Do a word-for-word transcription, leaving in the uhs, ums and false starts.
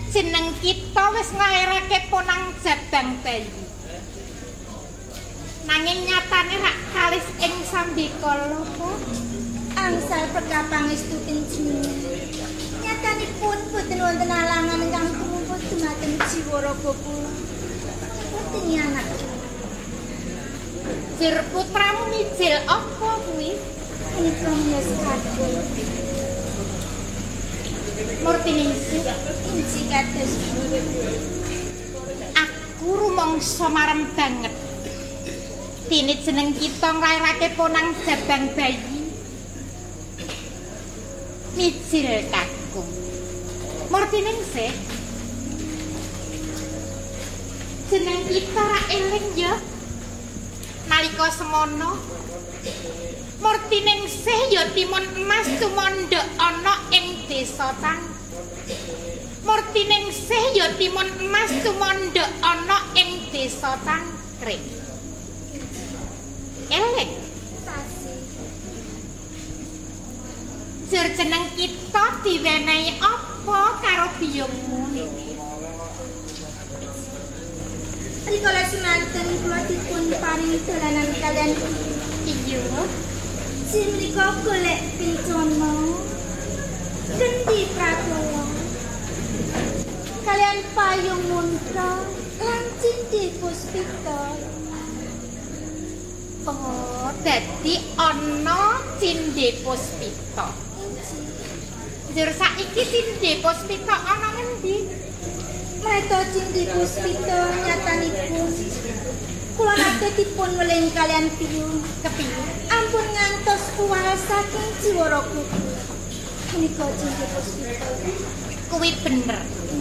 jeneng kita wis nglairake ponang jabang bayi. Nanging nyatane rak kalis ing sambikala po. Angsal prekapangestu jenengan. Nyatanipun boten wonten alangan ingkang tumupus dumateng jiwa raga kula. Boten anak. Jir putramu mijil apa kuwi? Menika miyos kadul. Murtiningsih inji kados aku rumangsa marem banget. Dene jeneng kita nglairake ponang jabang bayi. Mijil kakung. Murtiningsih jeneng kita ra eling ya. Nalika semono Murtiningsih ya timun emas tumandhak ana ing desa Tan. Murtiningsih ya timun emas tumandhak ana ing desa Tangkring. Eling Jur jeneng kita diwenehi apa karo biyungmu niki? rikala semanten kula dipun paringi dolanan kalian Iya. Simrika golek pincana Gendi Prabowo kalian payung muntra lan cindhi puspita. Oh, dadi ana cindhi puspita. Jur saiki cindhi puspita ana ngendi? Mreta cindhi puspita nyatanipun kula nate dipun weling kalian piyung Kepiye? ampun ngantos kuwal saking jiwa raga kula. Menika cindhi puspita. Kuwi bener.